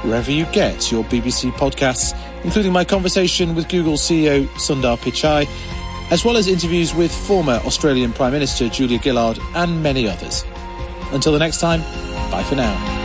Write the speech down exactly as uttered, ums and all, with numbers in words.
wherever you get your B B C podcasts, including my conversation with Google C E O Sundar Pichai, as well as interviews with former Australian Prime Minister Julia Gillard and many others. Until the next time, bye for now.